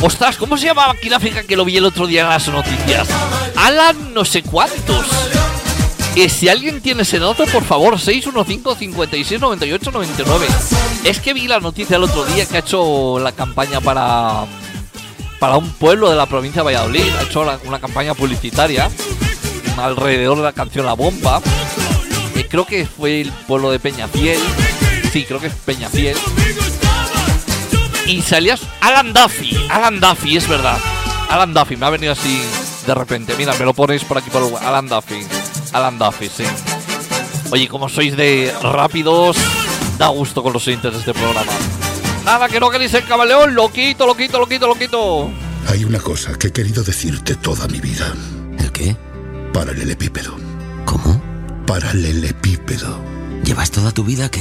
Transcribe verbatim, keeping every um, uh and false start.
Ostras, ¿cómo se llamaba aquí en África que lo vi el otro día en las noticias? Alan no sé cuántos. Y si alguien tiene ese dato, por favor, seis uno cinco, cincuenta y seis, noventa y ocho, noventa y nueve. Es que vi la noticia el otro día que ha hecho la campaña para para un pueblo de la provincia de Valladolid. Ha hecho la, una campaña publicitaria alrededor de la canción La Bomba. Eh, creo que fue el pueblo de Peñafiel. Sí, creo que es Peñafiel. Y salías Alan Duffy. Alan Duffy, es verdad. Alan Duffy, me ha venido así de repente. Mira, me lo ponéis por aquí por el... Alan Duffy. Alan Duffy, sí. Oye, como sois de rápidos, da gusto con los oyentes de este programa. Nada, que no queréis el camaleón. Lo quito, lo quito, lo quito, lo quito. Hay una cosa que he querido decirte toda mi vida. ¿El qué? Paralelepípedo. ¿Cómo? Paralelepípedo. ¿Llevas toda tu vida que